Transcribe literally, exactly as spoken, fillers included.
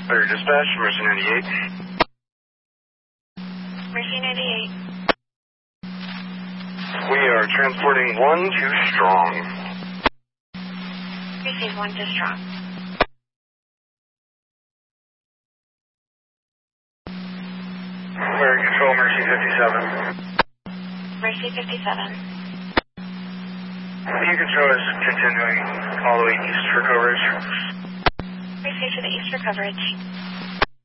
Clear dispatch, Mercy ninety-eight. Mercy ninety-eight. We are transporting one too strong. Receive one too strong. Clear control, Mercy fifty-seven. Mercy fifty-seven. You control is continuing all the way east for coverage. Receive to the east for coverage.